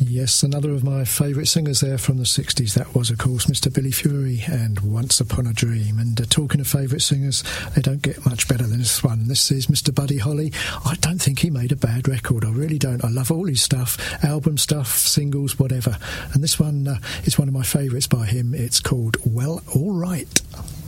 Yes, another of my favourite singers there from the 60s. That was, of course, Mr. Billy Fury and Once Upon a Dream. And talking of favourite singers, they don't get much better than this one. This is Mr. Buddy Holly. I don't think he made a bad record. I really don't. I love all his stuff, album stuff, singles, whatever. And this one is one of my favourites by him. It's called Well, All Right.